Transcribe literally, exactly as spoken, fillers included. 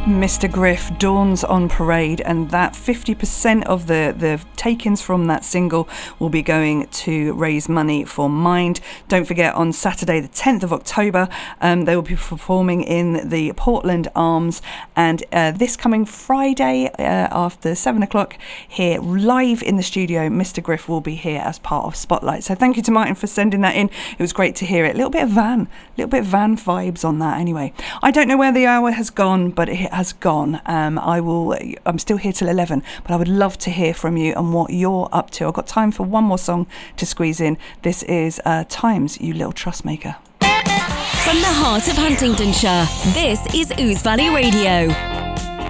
Mister Griff, Dawns on Parade, and that fifty percent of the, the take-ins from that single will be going to raise money for Mind. Don't forget, on Saturday the tenth of October, um, they will be performing in the Portland Arms, and uh, this coming Friday uh, after seven o'clock here live in the studio, Mister Griff will be here as part of Spotlight. So thank you to Martin for sending that in. It was great to hear it. A little bit of Van, a little bit of Van vibes on that anyway. I don't know where the hour has gone, but it has gone. Um, I will. I'm still here till eleven, but I would love to hear from you and what you're up to. I've got time for one more song to squeeze in. This is uh, Times, You Little Trustmaker. From the heart of Huntingdonshire, this is Ouse Valley Radio.